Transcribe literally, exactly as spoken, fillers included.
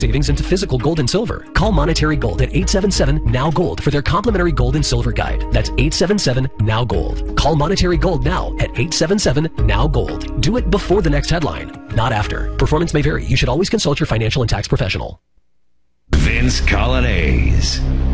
savings into physical gold and silver. Call Monetary Gold at eight seven seven, N O W, GOLD for their complimentary gold and silver guide. That's eight seven seven, N O W, GOLD. Call Monetary Gold now at eight seven seven, N O W, GOLD. Do it before the next headline, not after. Performance may vary. You should always consult your financial and tax professional. Vince Coglianese.